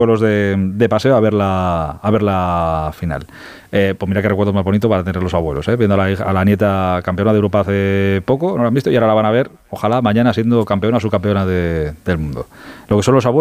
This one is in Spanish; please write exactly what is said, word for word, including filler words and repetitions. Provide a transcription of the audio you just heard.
los de, de paseo a ver la, a ver la final. Eh, pues mira qué recuerdo más bonito para tener los abuelos, ¿eh? Viendo a la, hija, a la nieta campeona de Europa hace poco, no la han visto y ahora la van a ver, ojalá mañana siendo campeona o subcampeona de, del mundo. Lo que son los abuelos.